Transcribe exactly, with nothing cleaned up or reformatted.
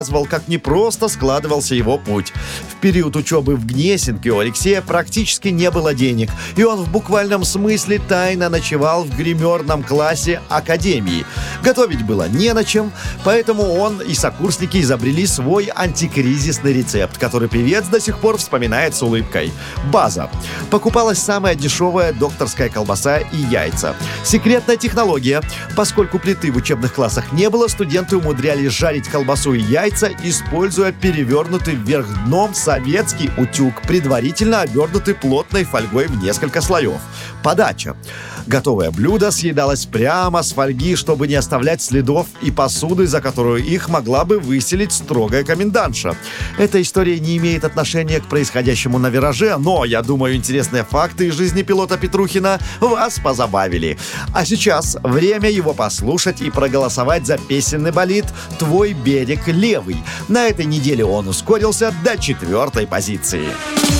рассказывал, как непросто складывался его путь. В период учебы в Гнесинке у Алексея практически не было денег, и он в буквальном смысле тайно ночевал в гримерном классе академии. Готовить было не на чем, поэтому он и сокурсники изобрели свой антикризисный рецепт, который певец до сих пор вспоминает с улыбкой. База. Покупалась самая дешевая докторская колбаса и яйца. Секретная технология. Поскольку плиты в учебных классах не было, студенты умудрялись жарить колбасу и яйца, используя перевернутый вверх дном советский утюг, предварительно обернутый плотной фольгой в несколько слоев. Подача. Готовое блюдо съедалось прямо с фольги, чтобы не оставлять следов и посуды, за которую их могла бы выселить строгая комендантша. Эта история не имеет отношения к происходящему на «Вираже», но, я думаю, интересные факты из жизни пилота Петрухина вас позабавили. А сейчас время его послушать и проголосовать за песенный болид «Твой берег левый». На этой неделе он ускорился до четвертой позиции.